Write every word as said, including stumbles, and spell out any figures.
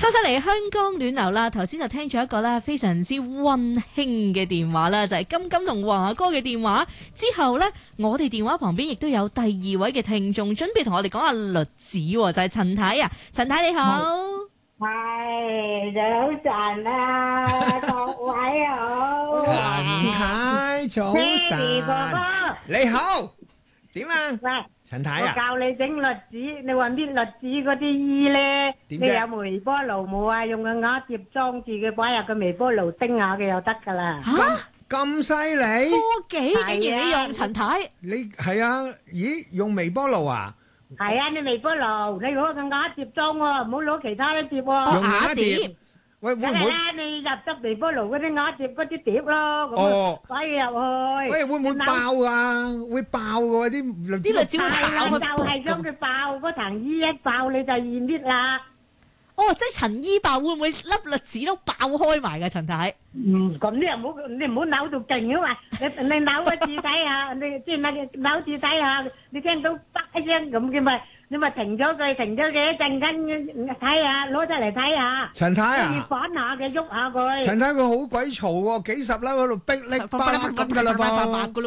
翻返嚟香港暖流啦，頭先就聽咗一個咧非常之溫馨嘅電話啦，就係金金同華哥嘅電話。之後呢，我哋電話旁邊亦都有第二位嘅聽眾，準備同我哋講下栗子，就係陳太啊。陳太你好， 係早晨啊，各位好。 陳太早晨， 哥哥你好，點啊？ 喂， 陳太啊， 我教你整栗子，你話搣栗子嗰啲衣咧，你點啫有微波爐冇啊？用個瓦碟裝住佢，擺入個微波爐叮下佢就得噶啦。 咁咁犀利？ 科技竟然你用陳太， 你係啊？咦，用微波爐啊？ 係啊，你微波爐，你攞個瓦碟裝喎，唔好攞其他啲碟喎。 用瓦碟？喂，會唔會？ 梗係啦，你入得微波爐嗰啲瓦碟嗰啲碟咯，咁哦， 擺入去。 喂，會唔會爆啊？會爆嘅喎啲栗子。 啲栗子會係啦， 爆就係將佢爆嗰層衣一爆，你就易搣啦。 哦，即係陳衣爆，會唔會粒栗子都爆開埋㗎？陳太， 嗯，咁你又唔好，你唔好扭到勁啊嘛！你你扭個字底下，你即係扭扭字底下，你聽到啪一聲咁嘅咪，你咪停咗佢，停咗佢一陣間睇下，攞出嚟睇下。 陳太要啊， 反下嘅，喐下佢。 陳太佢好鬼嘈喎，幾十粒喺度逼力巴咁㗎啦噃。